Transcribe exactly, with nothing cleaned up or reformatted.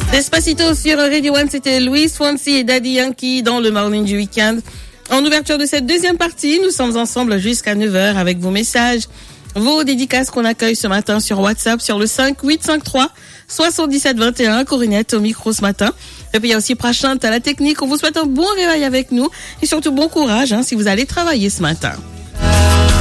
Despacito sur Radio One, c'était Luis Fonsi et Daddy Yankee dans le morning du week-end. En ouverture de cette deuxième partie, nous sommes ensemble jusqu'à neuf heures avec vos messages, vos dédicaces qu'on accueille ce matin sur WhatsApp sur le cinq huit cinq trois soixante-dix-sept vingt et un, Corinette au micro ce matin. Et puis il y a aussi Prachante à la technique. On vous souhaite un bon réveil avec nous et surtout bon courage hein, si vous allez travailler ce matin.